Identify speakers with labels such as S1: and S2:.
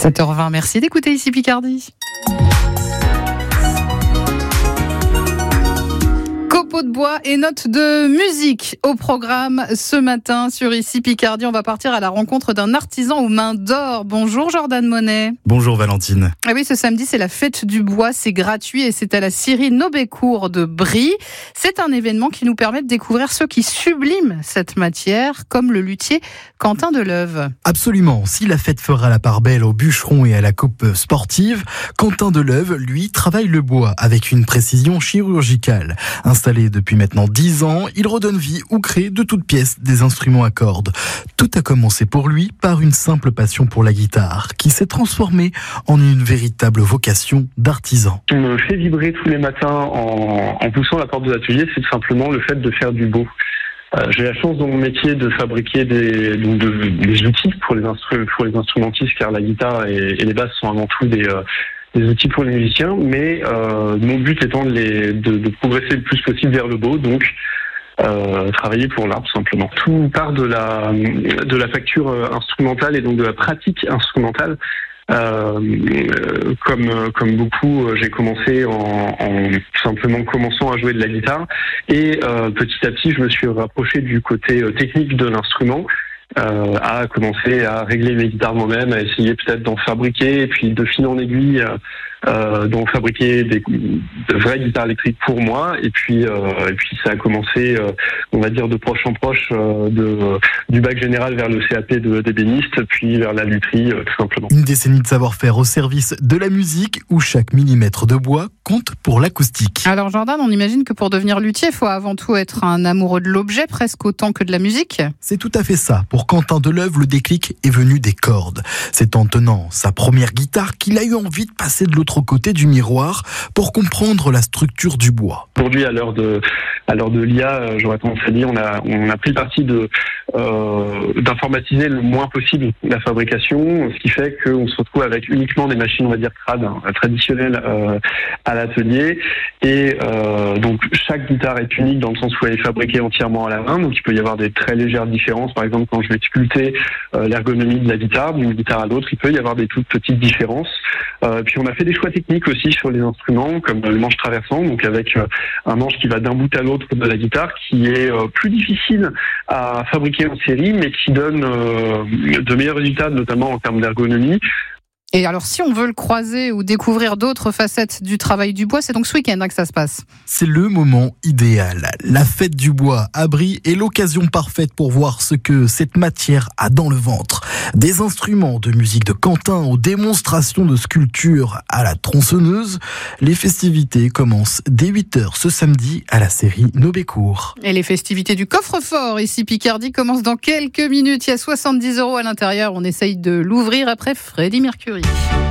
S1: 7h20, merci d'écouter ici Picardie. Copeaux de bois et notes de musique au programme ce matin sur Ici Picardie. On va partir à la rencontre d'un artisan aux mains d'or. Bonjour Jordan Monet.
S2: Bonjour Valentine.
S1: Ah oui, ce samedi c'est la fête du bois, c'est gratuit et c'est à la scierie Nobécourt de Brie. C'est un événement qui nous permet de découvrir ceux qui subliment cette matière, comme le luthier Quentin Deleuve.
S2: Absolument, si la fête fera la part belle aux bûcherons et à la coupe sportive, Quentin Deleuve, lui, travaille le bois avec une précision chirurgicale. Installé depuis maintenant 10 ans, il redonne vie ou crée de toutes pièces des instruments à cordes. Tout a commencé pour lui par une simple passion pour la guitare, qui s'est transformée en une véritable vocation d'artisan.
S3: Ce qui me fait vibrer tous les matins en poussant la porte de l'atelier, c'est simplement le fait de faire du beau. J'ai la chance dans mon métier de fabriquer des outils pour les instrumentistes, car la guitare et les basses sont avant tout des outils pour les musiciens, mais mon but étant de progresser le plus possible vers le beau, donc travailler pour l'art tout simplement. Tout part de la facture instrumentale et donc de la pratique instrumentale. Comme beaucoup, j'ai commencé en simplement commençant à jouer de la guitare et petit à petit je me suis rapproché du côté technique de l'instrument, à commencer à régler mes guitares moi-même, à essayer peut-être d'en fabriquer et puis de fil en aiguille d'en fabriquer de vraies guitares électriques pour moi et puis ça a commencé on va dire de proche en proche du bac général vers le CAP d'ébéniste puis vers la lutherie tout simplement.
S2: Une décennie de savoir-faire au service de la musique où chaque millimètre de bois compte pour l'acoustique.
S1: Alors Jordan, on imagine que pour devenir luthier, il faut avant tout être un amoureux de l'objet presque autant que de la musique.
S2: C'est tout à fait ça. Pour Quentin Deleuve, le déclic est venu des cordes. C'est en tenant sa première guitare qu'il a eu envie de passer de l'autre côté du miroir pour comprendre la structure du bois.
S3: Aujourd'hui, à l'heure de l'IA, j'aurais tendance à dire, on a pris le parti d'informatiser le moins possible la fabrication, ce qui fait qu'on se retrouve avec uniquement des machines, on va dire crades, traditionnelles à l'atelier. Et donc chaque guitare est unique dans le sens où elle est fabriquée entièrement à la main. Donc il peut y avoir des très légères différences. Par exemple, quand je vais sculpter l'ergonomie de la guitare, d'une guitare à l'autre, il peut y avoir des toutes petites différences. Puis on a fait des choix techniques aussi sur les instruments, comme le manche traversant, donc avec un manche qui va d'un bout à l'autre de la guitare, qui est plus difficile à fabriquer en série, mais qui donne de meilleurs résultats, notamment en termes d'ergonomie.
S1: Et alors, si on veut le croiser ou découvrir d'autres facettes du travail du bois, c'est donc ce week-end que ça se passe.
S2: C'est le moment idéal. La fête du bois à Brie est l'occasion parfaite pour voir ce que cette matière a dans le ventre. Des instruments de musique de Quentin aux démonstrations de sculpture à la tronçonneuse. Les festivités commencent dès 8h ce samedi à la scierie Nobécourt.
S1: Et les festivités du coffre-fort ici Picardie commencent dans quelques minutes. Il y a 70 € à l'intérieur. On essaye de l'ouvrir après Freddie Mercury.